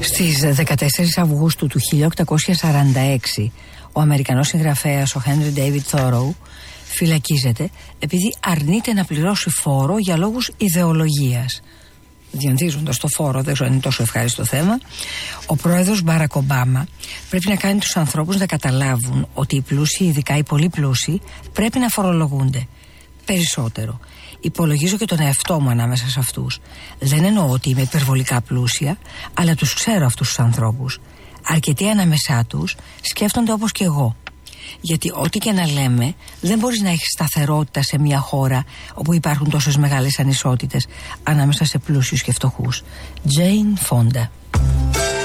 Στις 14 Αυγούστου του 1846 ο Αμερικανός συγγραφέας ο Henry David Thoreau φυλακίζεται επειδή αρνείται να πληρώσει φόρο για λόγους ιδεολογίας. Διονύζοντας το φόρο, δεν ξέρω αν είναι τόσο ευχάριστο θέμα. Ο πρόεδρος Μπάρακ Ομπάμα πρέπει να κάνει τους ανθρώπους να καταλάβουν ότι οι πλούσιοι, ειδικά οι πολύ πλούσιοι, πρέπει να φορολογούνται περισσότερο. Υπολογίζω και τον εαυτό μου ανάμεσα σε αυτούς. Δεν εννοώ ότι είμαι υπερβολικά πλούσια, αλλά τους ξέρω αυτούς τους ανθρώπους. Αρκετοί ανάμεσά τους σκέφτονται όπως και εγώ. Γιατί ό,τι και να λέμε, δεν μπορείς να έχεις σταθερότητα σε μια χώρα όπου υπάρχουν τόσες μεγάλες ανισότητες ανάμεσα σε πλούσιους και φτωχούς. Jane Fonda.